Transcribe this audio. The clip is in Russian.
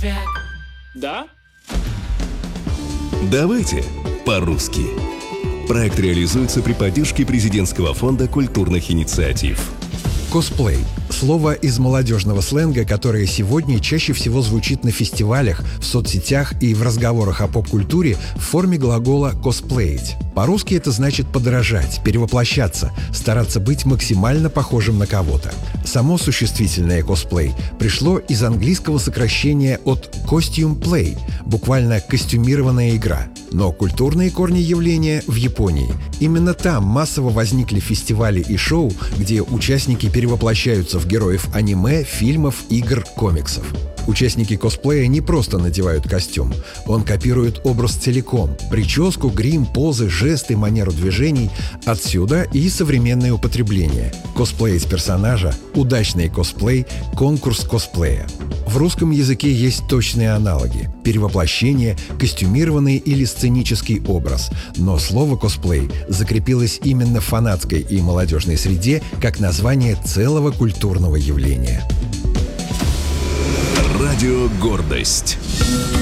Да? Давайте по-русски. Проект реализуется при поддержке Президентского фонда культурных инициатив. Косплей – слово из молодежного сленга, которое сегодня чаще всего звучит на фестивалях, в соцсетях и в разговорах о поп-культуре в форме глагола «косплеить». По-русски это значит подражать, перевоплощаться, стараться быть максимально похожим на кого-то. Само существительное «косплей» пришло из английского сокращения от «costume play», буквально «костюмированная игра». Но культурные корни явления в Японии. Именно там массово возникли фестивали и шоу, где участники перевоплощаются в героев аниме, фильмов, игр, комиксов. Участники косплея не просто надевают костюм. Он копирует образ целиком. Прическу, грим, позы, жесты, манеру движений. Отсюда и современное употребление. Косплеить персонажа, удачный косплей, конкурс косплея. В русском языке есть точные аналоги – перевоплощение, костюмированный или сценический образ. Но слово «косплей» закрепилось именно в фанатской и молодежной среде как название целого культурного явления. Радио «Гордость».